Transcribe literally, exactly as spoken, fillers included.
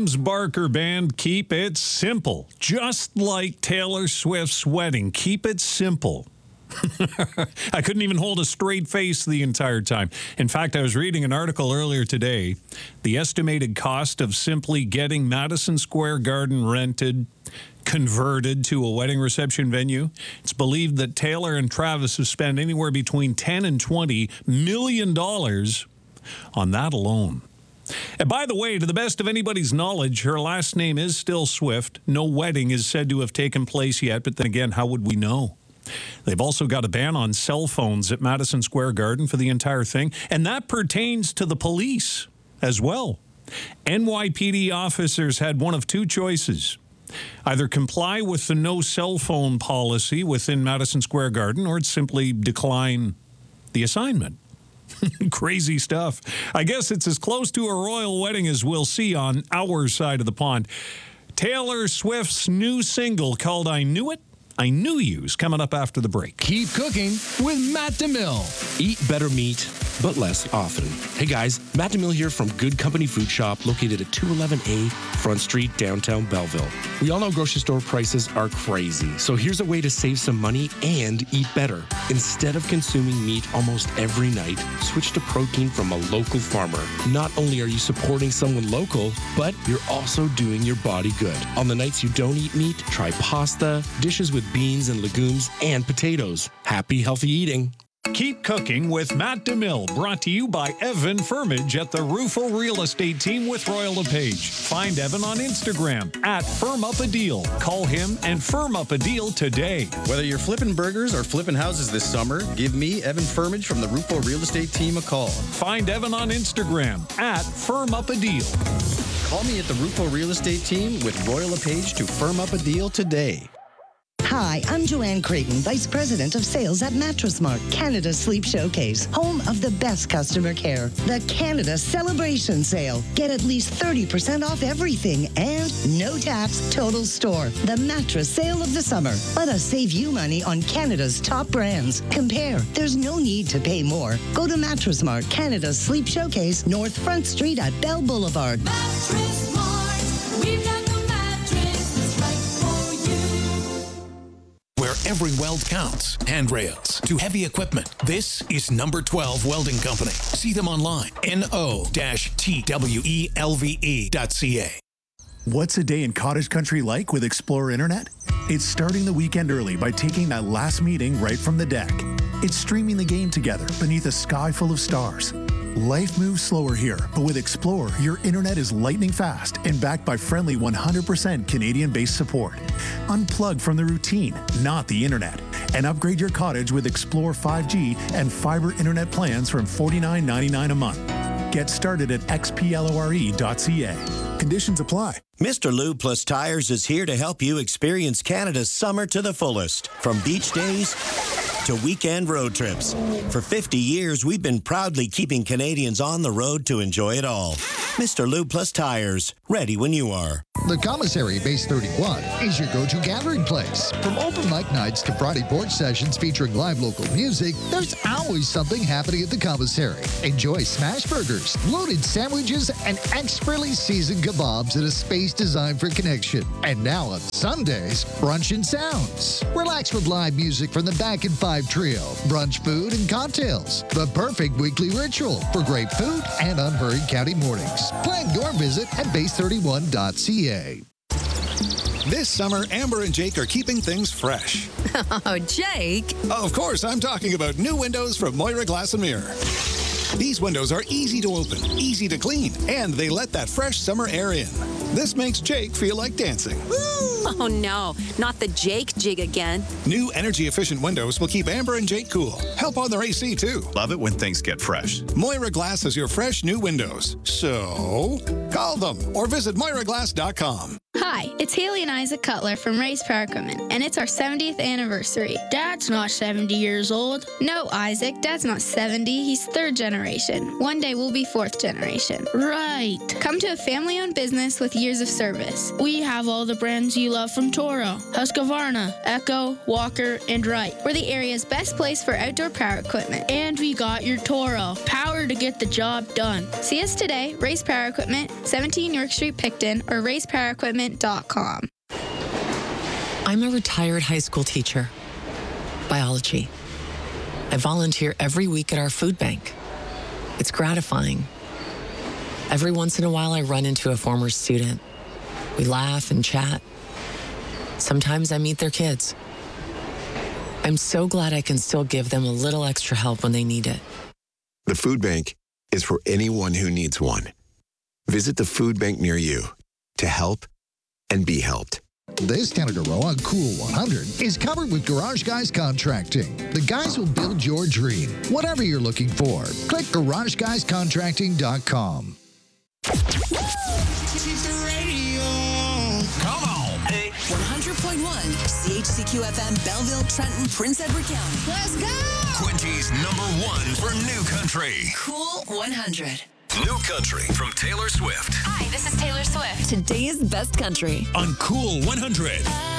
James Barker Band, keep it simple. Just like Taylor Swift's wedding, keep it simple. I couldn't even hold a straight face the entire time. In fact, I was reading an article earlier today. The estimated cost of simply getting Madison Square Garden rented, converted to a wedding reception venue. It's believed that Taylor and Travis have spent anywhere between ten and twenty million dollars on that alone. And by the way, to the best of anybody's knowledge, her last name is still Swift. No wedding is said to have taken place yet, but then again, how would we know? They've also got a ban on cell phones at Madison Square Garden for the entire thing, and that pertains to the police as well. N Y P D officers had one of two choices. Either comply with the no cell phone policy within Madison Square Garden or simply decline the assignment. Crazy stuff. I guess it's as close to a royal wedding as we'll see on our side of the pond. Taylor Swift's new single called I Knew It, I Knew You's coming up after the break. Keep cooking with Matt DeMille. Eat better meat, but less often. Hey guys, Matt DeMille here from Good Company Food Shop, located at two eleven A Front Street, downtown Belleville. We all know grocery store prices are crazy, so here's a way to save some money and eat better. Instead of consuming meat almost every night, switch to protein from a local farmer. Not only are you supporting someone local, but you're also doing your body good. On the nights you don't eat meat, try pasta, dishes with beans and legumes, and potatoes. Happy, healthy eating. Keep cooking with Matt DeMille, brought to you by Evan Firmage at the Rufo Real Estate Team with Royal LePage. Find Evan on Instagram at Firm Up a Deal. Call him and firm up a deal today. Whether you're flipping burgers or flipping houses this summer, give me, Evan Firmage from the Rufo Real Estate Team, a call. Find Evan on Instagram at Firm Up a Deal. Call me at the Rufo Real Estate Team with Royal LePage to firm up a deal today. Hi, I'm Joanne Creighton, Vice President of Sales at Mattress Mart, Canada's Sleep Showcase, home of the best customer care. The Canada Celebration Sale. Get at least thirty percent off everything and no tax total store. The mattress sale of the summer. Let us save you money on Canada's top brands. Compare. There's no need to pay more. Go to Mattress Mart, Canada's Sleep Showcase, North Front Street at Bell Boulevard. Mattress Mart. We've got the mattress that's right for you. Where every weld counts. Handrails to heavy equipment. This is Number twelve Welding Company. See them online. N O T W E L V E dot C A. What's a day in cottage country like with Explorer Internet? It's starting the weekend early by taking that last meeting right from the deck. It's streaming the game together beneath a sky full of stars. Life moves slower here, but with Explorer, your internet is lightning fast and backed by friendly one hundred percent Canadian-based support. Unplug from the routine, not the internet, and upgrade your cottage with Explorer five G and fiber internet plans from forty-nine ninety-nine a month. Get started at x p lore dot c a. Conditions apply. Mister Lube Plus Tires is here to help you experience Canada's summer to the fullest. From beach days to weekend road trips. For fifty years, we've been proudly keeping Canadians on the road to enjoy it all. Mister Lube Plus Tires, ready when you are. The Commissary Base thirty-one is your go-to gathering place. From open mic nights to Friday porch sessions featuring live local music, there's always something happening at the Commissary. Enjoy smash burgers, loaded sandwiches, and expertly seasoned kebabs in a space designed for connection. And now on Sundays, brunch and sounds. Relax with live music from the Back in Five Trio, brunch food and cocktails. The perfect weekly ritual for great food and unhurried county mornings. Plan your visit at base thirty-one dot c a. This summer, Amber and Jake are keeping things fresh. Oh, Jake. Of course, I'm talking about new windows from Moira Glass and Mirror. These windows are easy to open, easy to clean, and they let that fresh summer air in. This makes Jake feel like dancing. Woo! Oh, no, not the Jake jig again. New energy-efficient windows will keep Amber and Jake cool. Help on their A C, too. Love it when things get fresh. Moira Glass has your fresh new windows. So, call them or visit moira glass dot com. Hi, it's Haley and Isaac Cutler from Race Power Equipment, and it's our seventieth anniversary. Dad's not seventy years old. No, Isaac, Dad's not seventy. He's third generation. One day we'll be fourth generation. Right. Come to a family-owned business with years of service. We have all the brands you love from Toro, Husqvarna, Echo, Walker, and Wright. We're the area's best place for outdoor power equipment. And we got your Toro. Power to get the job done. See us today, Race Power Equipment, seventeen York Street, Picton, or race power equipment dot com. I'm a retired high school teacher. Biology. I volunteer every week at our food bank. It's gratifying. Every once in a while, I run into a former student. We laugh and chat. Sometimes I meet their kids. I'm so glad I can still give them a little extra help when they need it. The food bank is for anyone who needs one. Visit the food bank near you to help and be helped. This Canada Row on Cool one hundred is covered with Garage Guys Contracting. The guys will build your dream, whatever you're looking for. Click garage guys contracting dot com. Come on. Hey. one hundred point one C H C Q F M, Belleville, Trenton, Prince Edward County. Let's go. Quincy's number one for New Country. Cool one hundred. New Country from Taylor Swift. Hi, this is Taylor Swift. Today's best country. On Cool one hundred.